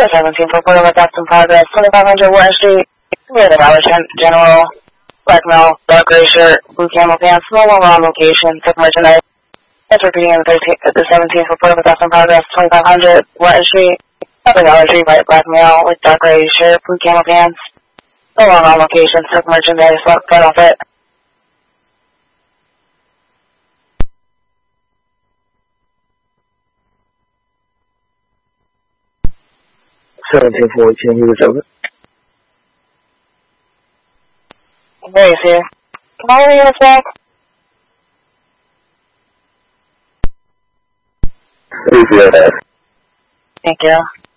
17 for Portable Theft in Progress, 2500 Wharton Street. We have a Dollar General, black male, dark gray shirt, blue camel pants, no longer on location, took merchandise. That's repeating the 17th for Portable Theft in Progress, 2500 Wharton Street. Have a Dollar Tree, white black male with dark gray shirt, blue camel pants, no longer on location, took merchandise, front off it. 17-14, he was over. There you see. Can I hear you back? Please, yeah. Thank you.